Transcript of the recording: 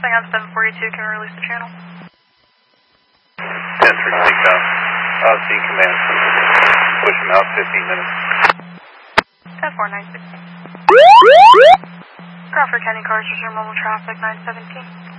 on 742, can we release the channel? 10-3 takeoff. C command. Push him out 15 minutes. 10-4, 916. Crawford County Cars, resume normal traffic, 917.